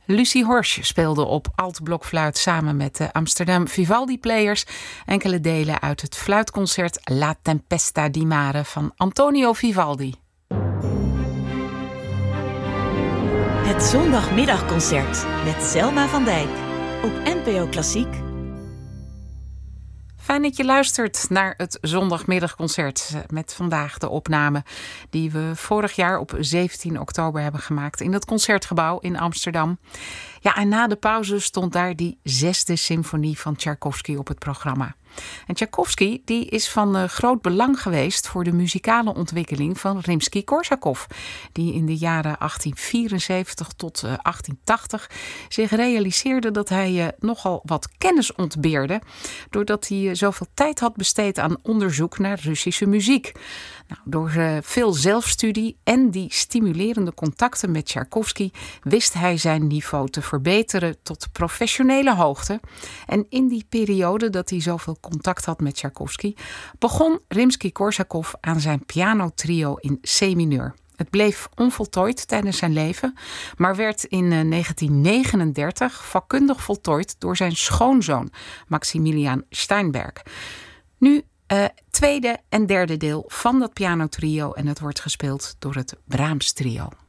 Lucie Horsch speelde op altblokfluit samen met de Amsterdam Vivaldi Players enkele delen uit het fluitconcert La Tempesta di Mare van Antonio Vivaldi. Het zondagmiddagconcert met Selma van Dijk op NPO Klassiek. Fijn dat je luistert naar het zondagmiddagconcert met vandaag de opname die we vorig jaar op 17 oktober hebben gemaakt in het Concertgebouw in Amsterdam. Ja, en na de pauze stond daar die 6e symfonie van Tchaikovsky op het programma. En Tchaikovsky die is van groot belang geweest voor de muzikale ontwikkeling van Rimsky-Korsakov, die in de jaren 1874 tot 1880 zich realiseerde dat hij nogal wat kennis ontbeerde, doordat hij zoveel tijd had besteed aan onderzoek naar Russische muziek. Nou, door veel zelfstudie en die stimulerende contacten met Tchaikovsky wist hij zijn niveau te verbeteren tot professionele hoogte. En in die periode dat hij zoveel contact had met Tchaikovsky, begon Rimsky-Korsakov aan zijn pianotrio in C-mineur. Het bleef onvoltooid tijdens zijn leven, maar werd in 1939 vakkundig voltooid door zijn schoonzoon Maximilian Steinberg. Nu tweede en derde deel van dat pianotrio en het wordt gespeeld door het Brahms trio.